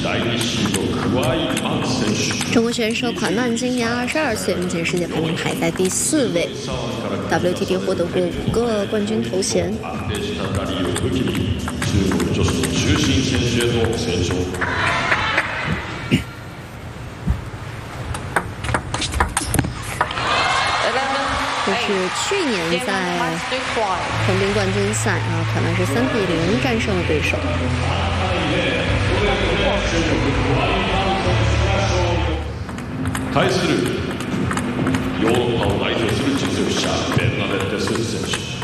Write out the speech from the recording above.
中国选手款曼今年22岁，目前世界排名排在第4位。WTT 获得过5个冠军头衔。这是去年在横滨冠军赛款曼是3比0战胜了对手。 対する